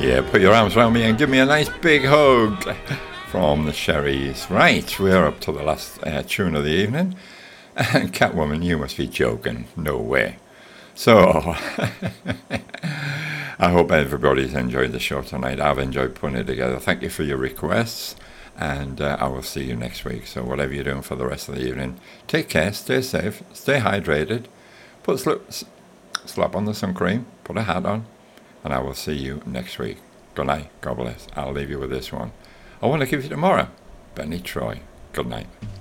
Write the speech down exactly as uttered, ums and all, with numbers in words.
Yeah, put your arms around me and give me a nice big hug from the Sherrys. Right, we're up to the last uh, tune of the evening. And Catwoman, you must be joking. No way. So, I hope everybody's enjoyed the show tonight. I've enjoyed putting it together. Thank you for your requests. And uh, I will see you next week. So whatever you're doing for the rest of the evening, take care, stay safe, stay hydrated, put slip, slap on the sun cream, put a hat on, and I will see you next week. Good night. God bless. I'll leave you with this one. I want to give you tomorrow. Benny Troy. Good night.